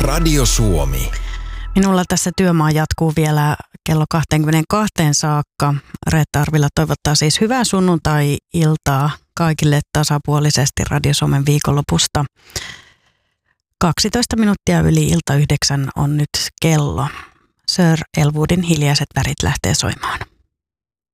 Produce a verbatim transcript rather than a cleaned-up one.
Radio Suomi. Minulla tässä työmaa jatkuu vielä kello kaksikymmentäkaksi saakka. Reetta Arvila toivottaa siis hyvää sunnuntai-iltaa kaikille tasapuolisesti Radio Suomen viikonlopusta. kaksitoista minuuttia yli ilta yhdeksän on nyt kello. Sir Elwoodin Hiljaiset värit lähtee soimaan.